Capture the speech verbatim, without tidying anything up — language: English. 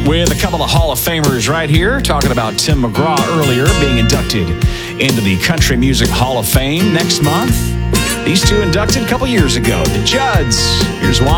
with a couple of Hall of Famers right here, talking about Tim McGraw earlier being inducted into the Country Music Hall of Fame next month. These two inducted a couple years ago. The Judds. Here's why.